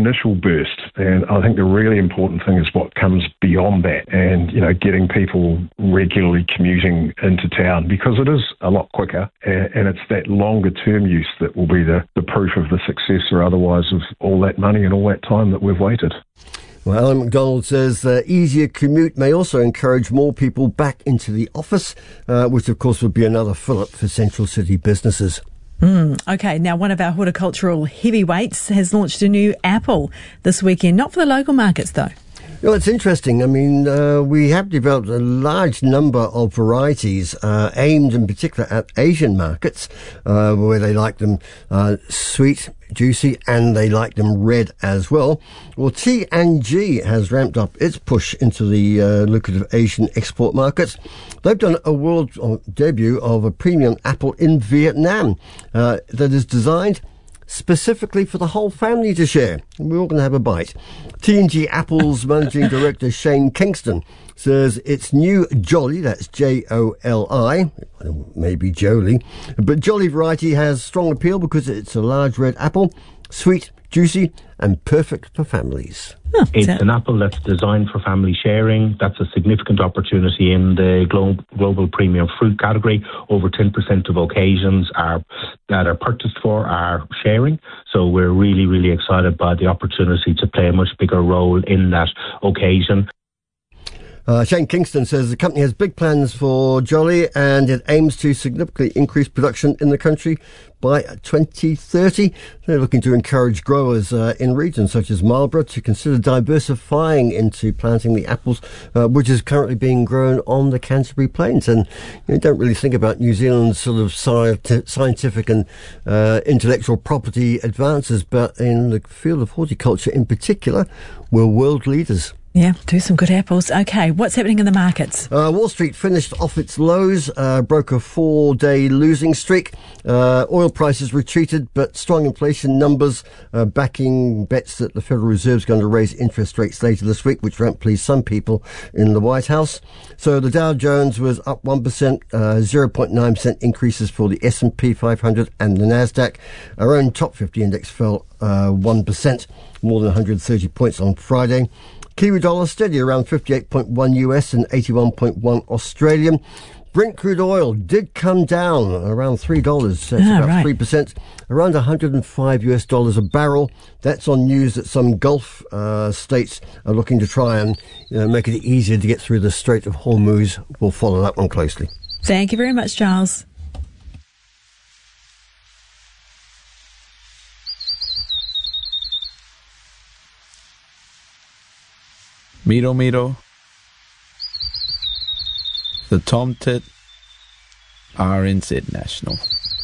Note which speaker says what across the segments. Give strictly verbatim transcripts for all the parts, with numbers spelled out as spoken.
Speaker 1: initial burst. And I think the really important thing is what comes beyond that, and, you know, getting people regularly commuting into town, because it is a lot quicker, and, and it's that longer term use that will be the, the proof of the success or otherwise of all that money and all that time that we've waited.
Speaker 2: Well, Alan McDonald says the uh, easier commute may also encourage more people back into the office, uh, which of course would be another fillip for central city businesses.
Speaker 3: Mm, okay, now one of our horticultural heavyweights has launched a new apple this weekend, not for the local markets though.
Speaker 2: Well, it's interesting. I mean, uh, we have developed a large number of varieties uh, aimed in particular at Asian markets, uh, where they like them uh, sweet, juicy, and they like them red as well. Well, T and G has ramped up its push into the uh, lucrative Asian export markets. They've done a world debut of a premium apple in Vietnam uh, that is designed specifically for the whole family to share. We're all going to have a bite. T and G Apple's managing director Shane Kingston says its new Jolly, that's J O L I, maybe Jolie, but Jolly variety has strong appeal because it's a large red apple, sweet, juicy, and perfect for families.
Speaker 4: Oh, it's an apple that's designed for family sharing. That's a significant opportunity in the glo- global premium fruit category. Over ten percent of occasions are that are purchased for are sharing. So we're really, really excited by the opportunity to play a much bigger role in that occasion.
Speaker 2: Uh, Shane Kingston says the company has big plans for Jolly and it aims to significantly increase production in the country by twenty thirty. They're looking to encourage growers uh, in regions such as Marlborough to consider diversifying into planting the apples, uh, which is currently being grown on the Canterbury Plains. And you don't really think about New Zealand's sort of sci- scientific and uh, intellectual property advances, but in the field of horticulture in particular, we're world leaders.
Speaker 3: Yeah, do some good apples. Okay, what's happening in the markets?
Speaker 2: Uh, Wall Street finished off its lows, uh, broke a four-day losing streak. Uh, oil prices retreated, but strong inflation numbers uh, backing bets that the Federal Reserve is going to raise interest rates later this week, which won't please some people in the White House. So the Dow Jones was up one percent, uh, zero point nine percent increases for the S and P five hundred and the Nasdaq. Our own top fifty index fell uh, one percent, more than one hundred thirty points on Friday. Kiwi dollar steady around fifty-eight point one U S and eighty-one point one Australian. Brent crude oil did come down around three dollars, so it's
Speaker 3: ah,
Speaker 2: about
Speaker 3: right.
Speaker 2: three percent, around one hundred five U S dollars a barrel. That's on news that some Gulf uh, states are looking to try and you know, make it easier to get through the Strait of Hormuz. We'll follow that one closely.
Speaker 3: Thank you very much, Charles.
Speaker 5: Miro Miro, the Tom Tit, R N Z National.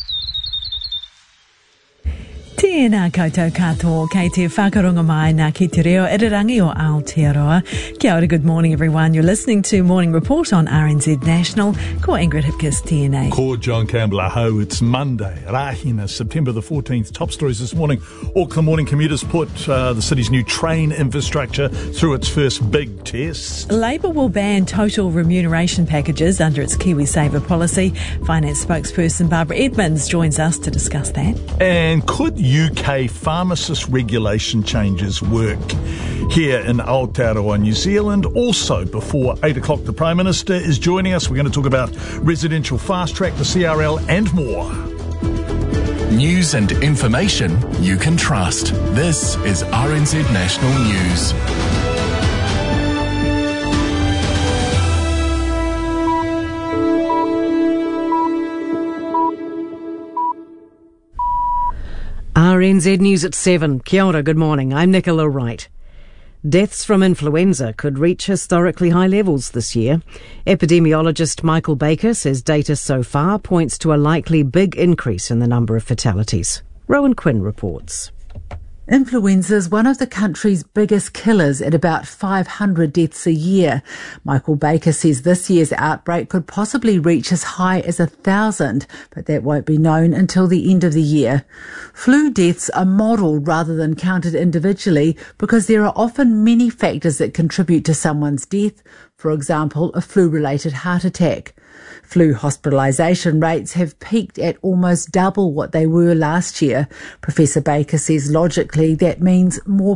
Speaker 3: Tēnā koutou katoa, kei te whakarunga mai nā ki te reo irirangi o Aotearoa. Kia ora, good morning everyone. You're listening to Morning Report on R N Z National. Ko Ingrid Hipkiss, T N A.
Speaker 6: Ko John Campbell, aho. It's Monday, Rahina, September the fourteenth. Top stories this morning. Auckland Morning commuters put uh, the city's new train infrastructure through its first big test.
Speaker 3: Labor will ban total remuneration packages under its KiwiSaver policy. Finance spokesperson Barbara Edmonds joins us to discuss that.
Speaker 6: And could U K pharmacist regulation changes work here in Aotearoa, New Zealand? Also, before eight o'clock, the Prime Minister is joining us. We're going to talk about residential fast track, the C R L, and more.
Speaker 7: News and information you can trust. This is R N Z National News.
Speaker 8: R N Z News at seven. Kia ora, good morning. I'm Nicola Wright. Deaths from influenza could reach historically high levels this year. Epidemiologist Michael Baker says data so far points to a likely big increase in the number of fatalities. Rowan Quinn reports.
Speaker 9: Influenza is one of the country's biggest killers at about five hundred deaths a year. Michael Baker says this year's outbreak could possibly reach as high as a thousand, but that won't be known until the end of the year. Flu deaths are modelled rather than counted individually because there are often many factors that contribute to someone's death, for example, a flu-related heart attack. Flu hospitalisation rates have peaked at almost double what they were last year. Professor Baker says logically that means more